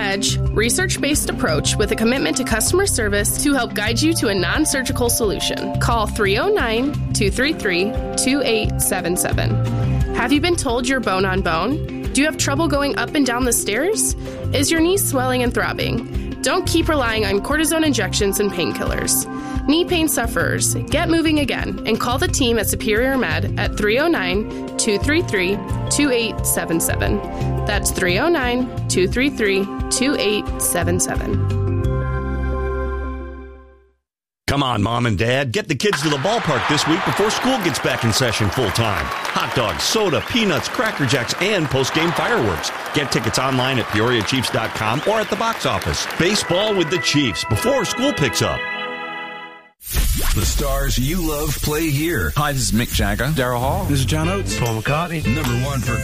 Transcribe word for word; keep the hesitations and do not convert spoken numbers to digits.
edge, research-based approach with a commitment to customer service to help guide you to a non-surgical solution. Call three oh nine, two three three, two eight seven seven. Have you been told you're bone on bone? Do you have trouble going up and down the stairs? Is your knee swelling and throbbing? Don't keep relying on cortisone injections and painkillers. Knee pain sufferers, get moving again and call the team at Superior Med at three oh nine, two three three, two eight seven seven. That's three oh nine, two three three, two eight seven seven. Come on, Mom and Dad. Get the kids to the ballpark this week before school gets back in session full-time. Hot dogs, soda, peanuts, Cracker Jacks, and post-game fireworks. Get tickets online at Peoria Chiefs dot com or at the box office. Baseball with the Chiefs before school picks up. The stars you love play here. Hi, this is Mick Jagger. Daryl Hall. This is John Oates. Paul McCartney. Number one for